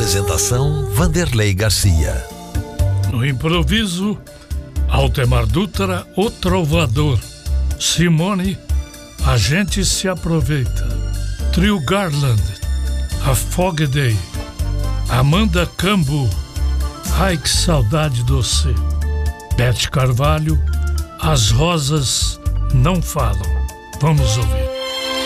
Apresentação Vanderlei Garcia. No improviso, Altemar Dutra, o Trovador. Simone, A Gente Se Aproveita. Trio Garland, A Fog Day. Amanda Cambu, Ai Que Saudade Doce. Beth Carvalho, As Rosas Não Falam. Vamos ouvir.